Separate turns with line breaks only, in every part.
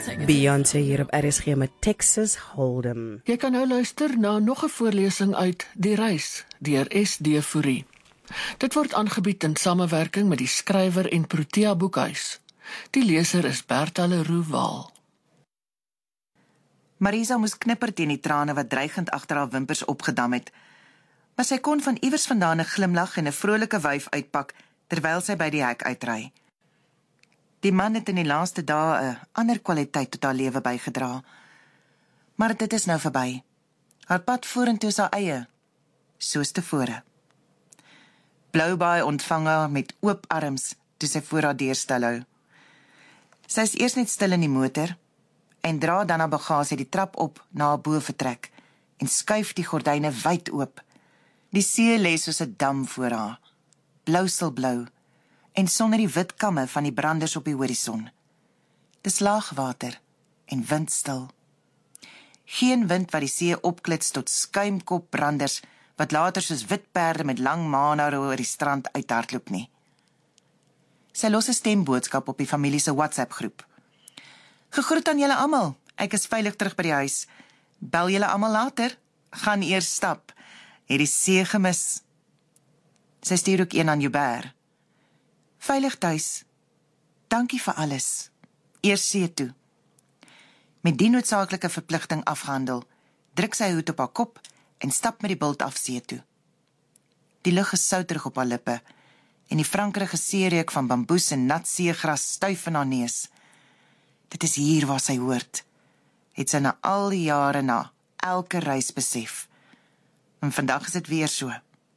Beyoncé hier op RSG met Texas Hold'em.
Jy kan nou luister na nog 'n voorlesing uit Die Reis deur S.D. Fourie. Dit word aangebied in samewerking met die skrywer en Protea Boekhuis. Die leser is Bertha Leroux Waal.
Marisa moes knipper teen die trane wat dreigend agter haar wimpers opgedam het, maar sy kon van iewers vandaan 'n glimlag en 'n vrolike wyf uitpak terwyl sy by die hek uitry. Die man het in die laaste dae 'n ander kwaliteit tot haar lewe bygedra, maar dit is nou verby. Haar pad vorentoe is haar eie, soos tevore. Bloubaai ontvang haar met oop arms toe sy voor haar deur stilhou. Sy is eers net stil in die motor en dra dan haar bagasie die trap op na haar bovertrek en skuif die gordyne wyd oop. Die see lê soos 'n dam voor haar, blouselblou en sonder die wit kamme van die branders op die horison. Dis laagwater en windstil. Geen wind wat die see opklits tot skuimkop branders wat later soos wit perde met lang manare oor die strand uithardloop nie. Sy los 'n stemboodskap op die familie se WhatsApp-groep. Gegroet aan julle almal, ek is veilig terug by die huis. Bel julle almal later, gaan eers stap, het die see gemis. Sy stuur ook een aan Joubert. Veilig tuis, dankie vir alles, eers see toe. Met die noodsaaklike verpligting afgehandel, druk sy hoed op haar kop en stap met die bult af see toe. Die lug is souterig op haar lippe en die frankerige seereuk van bamboes en nat seegras stuif in haar neus. Dit is hier waar sy hoort, het sy na al die jare na elke reis besef. En vandag is dit weer so.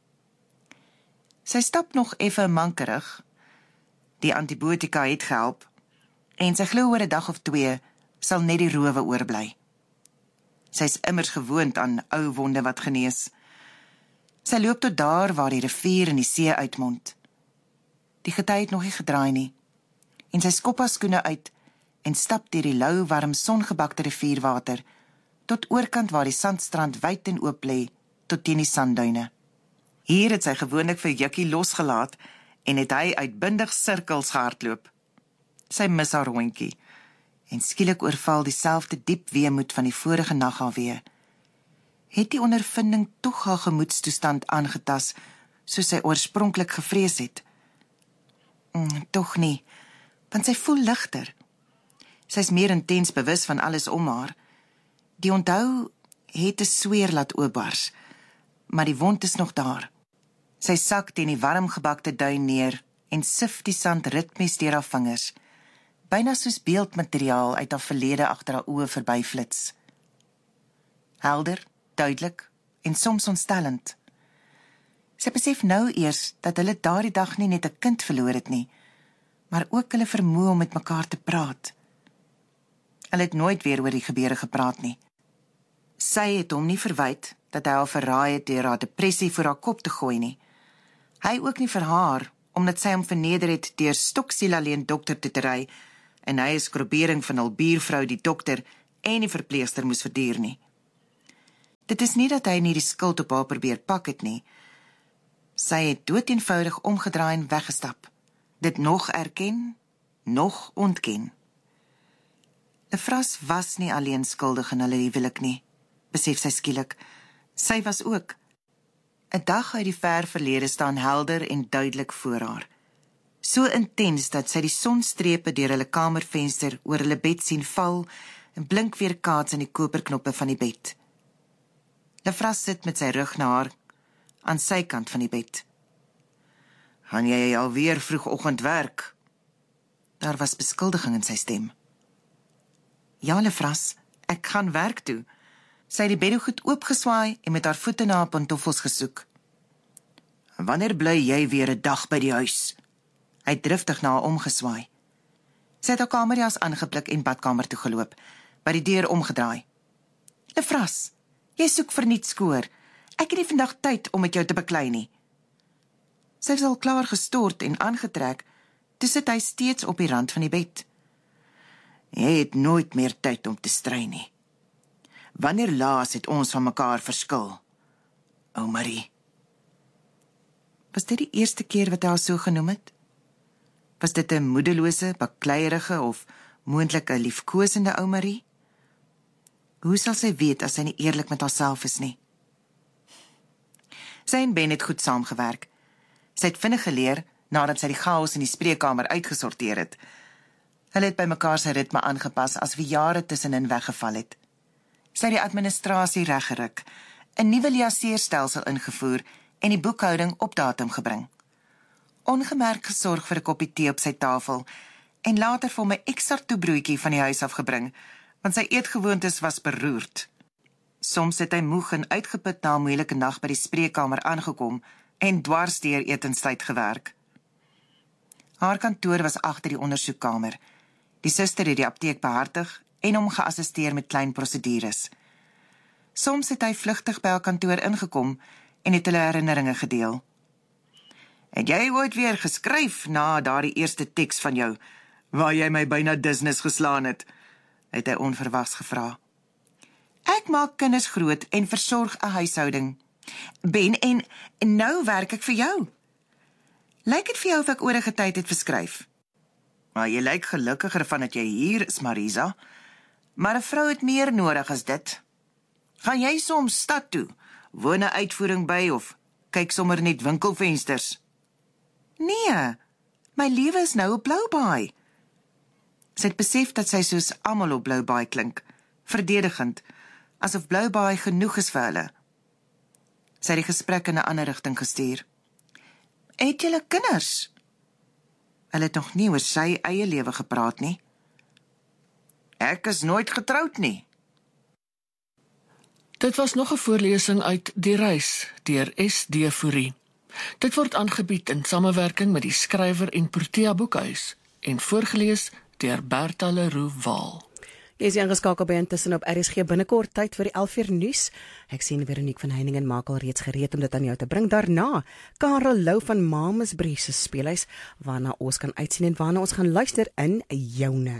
Sy stap nog effe mankerig, die antibiotika het gehelp, en sy glo oor 'n dag of 2 sal net die rowe oorbly. Sy is immers gewoond aan ou wonde wat genees. Sy loop tot daar waar die rivier en die see uitmond. Die gety het nog nie gedraai nie, en sy skop haar skoene uit en stap deur die lou, warm, songebakte rivierwater, tot oorkant waar die sandstrand wyd en oop lê, tot teen die sandduine. Hier het sy gewoonlik vir Jukkie losgelaat, en het hy uitbundig sirkels gehardloop. Sy mis haar hondjie, en skielik oorval dieselfde diep weemoed van die vorige nag alweer. Het die ondervinding tog haar gemoedstoestand aangetas, soos sy oorspronklik gevrees het? Tog nie, want sy voel ligter. Sy is meer intens bewus van alles om haar. Die onthou het 'n sweer laat oopbars, maar die wond is nog daar. Sy sak teen die warm gebakte duin neer en sif die sand ritmies deur haar vingers, byna soos beeldmateriaal uit haar verlede agter haar oë verbyflits. Helder, duidelik en soms ontstellend. Sy besef nou eers dat hulle daardie dag nie net 'n kind verloor het nie, maar ook hulle vermoë om met mekaar te praat. Hulle het nooit weer oor die gebeure gepraat nie. Sy het hom nie verwyd dat hy haar verraai het deur haar depressie voor haar kop te gooi nie. Hy ook nie vir haar, omdat sy hom verneder het deur stoksiel alleen dokter toe te ry, en hy is skrobering van hul buurvrou die dokter en die verpleegster moes verduur nie. Dit is nie dat hy nie die skuld op haar probeer pak het nie. Sy het doeteenvoudig omgedraai en weggestap. Dit nog erken, nog ontken. Lefras was nie alleen skuldig in hulle huwelik nie, besef sy skielik. Sy was ook. 'n dag uit die ver verlede staan helder en duidelik voor haar. So intens dat sy die sonstrepe deur hulle kamervenster oor hulle bed sien val en blink weer kaats in die koperknoppe van die bed. Lefras sit met sy rug na haar, aan sy kant van die bed. Gaan jy alweer vroegoggend werk? Daar was beskuldiging in sy stem. Ja, Lefras, ek gaan werk toe. Sy het die beddegoed oopgeswaai en met haar voete na haar pantoffels gesoek. Wanneer bly jy weer 'n dag by die huis? Hy het driftig na haar omgeswaai. Sy het haar kamerjas aangeblik en badkamer toe geloop, by die deur omgedraai. Lefras, jy soek verniet skoor. Ek het nie vandag tyd om met jou te beklei nie. Sy is al klaar gestort en aangetrek, toe sit hy steeds op die rand van die bed. Jy het nooit meer tyd om te stry nie. Wanneer laas het ons van mekaar verskil? O, Marie. Was dit die eerste keer wat hy haar so genoem het? Was dit 'n moedelose, bakleierige of Moontlik 'n liefkosende ou Marie? Hoe sal sy weet as sy nie eerlik met haarself is nie? Sy en Ben het goed saamgewerk. Sy het vinnig geleer nadat sy die chaos in die spreekkamer uitgesorteer het. Hulle het by mekaar sy ritme aangepas as wie jare tussenin weggeval het. Sy het die administrasie reggeruk, 'n nuwe liaseerstelsel ingevoer en die boekhouding op datum gebring. Ongemerk gesorg vir 'n koppie tee op sy tafel en later vir hom 'n ekstra toebroodjie van die huis afgebring, want sy eetgewoontes was beroerd. Soms het hy moeg en uitgeput na 'n moeilike nag by die spreekkamer aangekom en dwars deur etenstyd gewerk. Haar kantoor was agter die ondersoekkamer. Die suster het die apteek behartig en hom geassisteer met klein prosedures. Soms het hy vlugtig by haar kantoor ingekom en het hulle herinneringe gedeel. Het jy ooit weer geskryf na daardie eerste teks van jou, waar jy my byna dusnis geslaan het hy onverwags gevra. Ek maak kinders groot en versorg 'n huishouding. Ben, en nou werk ek vir jou. Lyk dit vir jou of ek oorige tyd het verskryf? Maar jy lyk gelukkiger van dat jy hier is, Marisa. Maar 'n vrou het meer nodig as dit. Gaan jy soms stad toe, woon 'n uitvoering by of kyk sommer net winkelvensters? Nee, my lewe is nou op Bloubaai. Sy het besef dat sy soos almal op Bloubaai klink, verdedigend, asof Bloubaai genoeg is vir hulle. Sy het die gesprek in 'n ander rigting gestuur. Het julle kinders? Hulle het nog nie oor sy eie lewe gepraat nie. Ek is nooit getroud nie.
Dit was nog 'n voorlesing uit Die Reis deur S.D. Fourie. Dit word aangebied in samewerking met die Skrywer en Protea Boekhuis en voorgeles deur Bertha Leroux Waal.
Jy is ingeskakel by Intussen op RSG binnekort tyd vir die 11 uur nuus. Ek sien Veronique van Heiningen maak al reeds gereed om dit aan jou te bring. Daarna, Karel Lou van Mamasbrie se speelhuis, waarna ons kan uitsien en waarna ons gaan luister in Joune.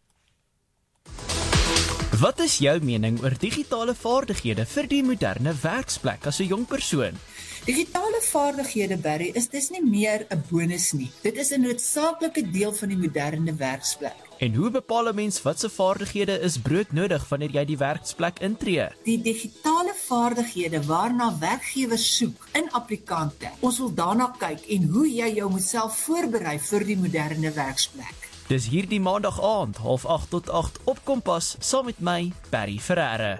Wat is jou mening oor digitale vaardighede vir die moderne werksplek as 'n jong persoon?
Digitale vaardighede, Barry, is dis nie meer 'n bonus nie. Dit is 'n noodsaaklike deel van die moderne werksplek.
En hoe bepaal 'n mens wat se vaardighede is broodnodig wanneer jy die werksplek intree?
Die digitale vaardighede waarna werkgewers soek in applikante. Ons wil daarna kyk en hoe jy jou moet self voorberei vir die moderne werksplek.
Dis hierdie maandag aand, 7:30 tot 8 op Kompas, saam met my, Barry Ferreira.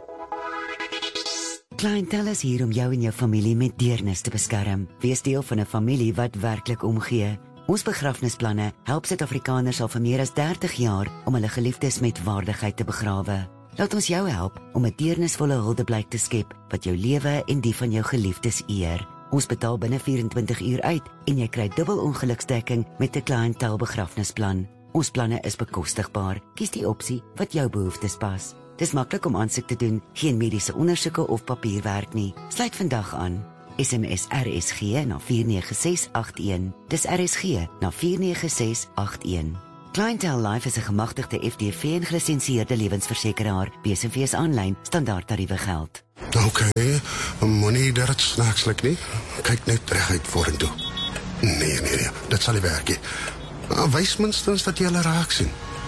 Clientele is hier om jou en jou familie met deernis te beskerm. Wees deel van 'n familie wat werklik omgee. Ons begrafnisplanne help Suid-Afrikaners al vir meer as 30 jaar om hulle geliefdes met waardigheid te begrawe. Laat ons jou help om 'n deernisvolle huldeblyk te skep wat jou lewe en die van jou geliefdes eer. Ons betaal binne 24 uur uit en jy kry dubbel ongeluksdekking met 'n clientele begrafnisplan. Ons planne is bekostigbaar. Kies die opsie wat jou behoeftes pas. Dis maklik om aansoek te doen, geen mediese ondersoeke of papierwerk nie. Sluit vandag aan. SMS RSG na 49681. Dis RSG na 49681. Clientele Life is 'n gemagtigde FDV en gelisensieerde lewensversekeraar. BSV's aanlyn standaardtariewe geld.
Okay, moenie dat dit snaakslik nie. Kyk net reguit vorentoe. Nee, dit sal nie werk nie. Wys minstens dat jy hulle raak sien.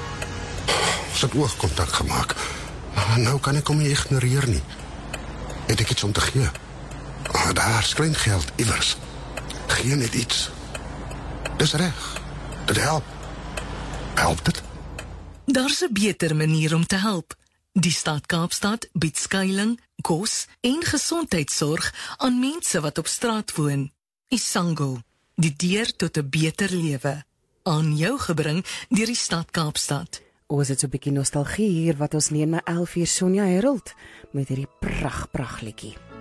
Ons het oogkontak gemaak. Nou kan ek hom nie ignoreer nie. Het ek iets om te gee? Daar skyn geld iewers. Gee net iets. Dis reg. Dit help. Help dit?
Daar's 'n beter manier om te help. Die stad Kaapstad bied skuiling, kos en gesondheidsorg aan mense wat op straat woon. Isango, die deur tot 'n beter lewe. Aan jou gebring deur die stad Kaapstad.
Ons het so 'n bietjie nostalgie hier wat ons neem na 11 uur Sonja Herold met hierdie pragtig liedjie.